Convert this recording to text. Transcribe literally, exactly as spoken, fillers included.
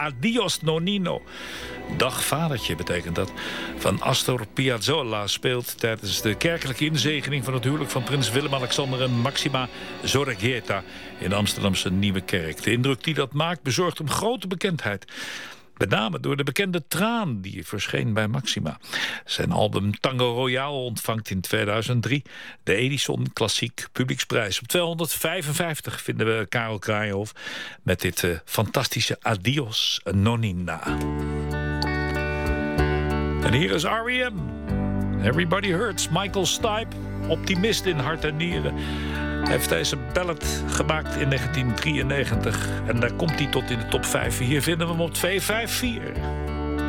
Adios Nonino. Dag vadertje betekent dat. Van Astor Piazzolla speelt tijdens de kerkelijke inzegening van het huwelijk van prins Willem-Alexander en Maxima Zorregieta in de Amsterdamse Nieuwe Kerk. De indruk die dat maakt bezorgt hem grote bekendheid. Met name door de bekende traan die verscheen bij Maxima. Zijn album Tango Royale ontvangt in tweeduizend drie de Edison Klassiek Publieksprijs. Op tweehonderdvijfenvijftig vinden we Karel Kraaienhof met dit uh, fantastische Adios Nonina. En hier is R E M. Everybody Hurts. Michael Stipe, optimist in hart en nieren, heeft deze ballad gemaakt in negentien drieënnegentig. En daar komt hij tot in de top vijf. Hier vinden we hem op tweehonderdvijfenvijftig.